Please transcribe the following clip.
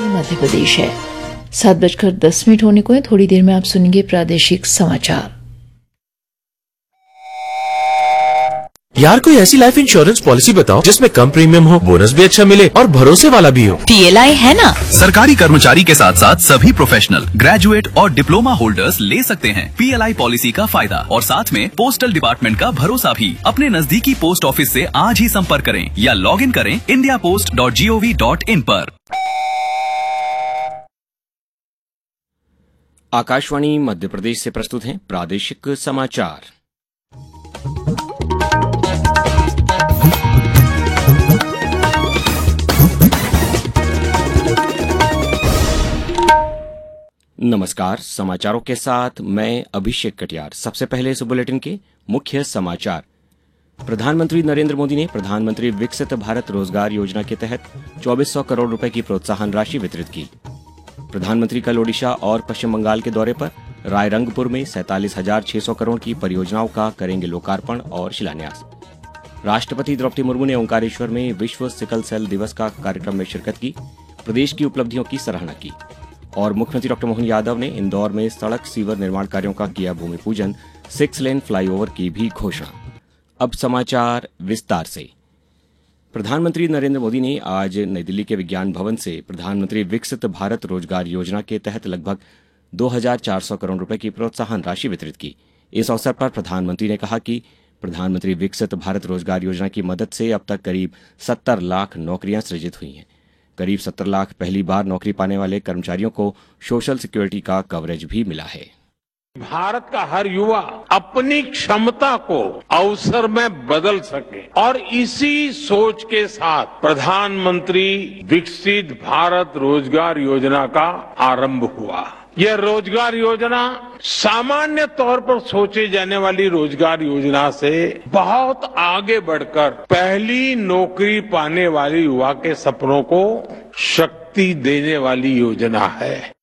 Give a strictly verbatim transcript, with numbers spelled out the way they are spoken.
मध्य प्रदेश है। सात बजकर दस मिनट होने को है। थोड़ी देर में आप सुनेंगे प्रादेशिक समाचार। यार कोई ऐसी लाइफ इंश्योरेंस पॉलिसी बताओ जिसमें कम प्रीमियम हो, बोनस भी अच्छा मिले और भरोसे वाला भी हो। पीएलआई है ना। सरकारी कर्मचारी के साथ साथ सभी प्रोफेशनल, ग्रेजुएट और डिप्लोमा होल्डर्स ले सकते हैं पीएलआई पॉलिसी का फायदा और साथ में पोस्टल डिपार्टमेंट का भरोसा भी। अपने नजदीकी पोस्ट ऑफिस से आज ही संपर्क करें या लॉग इन करें India post dot G O V dot in पर। आकाशवाणी मध्य प्रदेश से प्रस्तुत हैं प्रादेशिक समाचार। नमस्कार, समाचारों के साथ मैं अभिषेक कटियार। सबसे पहले इस बुलेटिन के मुख्य समाचार। प्रधानमंत्री नरेंद्र मोदी ने प्रधानमंत्री विकसित भारत रोजगार योजना के तहत चौबीस सौ करोड़ रुपए की प्रोत्साहन राशि वितरित की। प्रधानमंत्री कल ओडिशा और पश्चिम बंगाल के दौरे पर रायरंगपुर में सैंतालीस हजार छह सौ करोड़ की परियोजनाओं का करेंगे लोकार्पण और शिलान्यास। राष्ट्रपति द्रौपदी मुर्मू ने ओंकारेश्वर में विश्व सिकल सेल दिवस का कार्यक्रम में शिरकत की, प्रदेश की उपलब्धियों की सराहना की। और मुख्यमंत्री डॉक्टर मोहन यादव ने इंदौर में सड़क सीवर निर्माण कार्यों का किया भूमि पूजन, सिक्स लेन फ्लाईओवर की भी घोषणा। अब समाचार विस्तार से। प्रधानमंत्री नरेंद्र मोदी ने आज नई दिल्ली के विज्ञान भवन से प्रधानमंत्री विकसित भारत रोजगार योजना के तहत लगभग दो हजार चार सौ करोड़ रुपए की प्रोत्साहन राशि वितरित की। इस अवसर पर प्रधानमंत्री ने कहा कि प्रधानमंत्री विकसित भारत रोजगार योजना की मदद से अब तक करीब सत्तर लाख नौकरियां सृजित हुई हैं। करीब सत्तर लाख पहली बार नौकरी पाने वाले कर्मचारियों को सोशल सिक्योरिटी का कवरेज भी मिला है। भारत का हर युवा अपनी क्षमता को अवसर में बदल सके और इसी सोच के साथ प्रधानमंत्री विकसित भारत रोजगार योजना का आरंभ हुआ। यह रोजगार योजना सामान्य तौर पर सोचे जाने वाली रोजगार योजना से बहुत आगे बढ़कर पहली नौकरी पाने वाले युवा के सपनों को शक्ति देने वाली योजना है।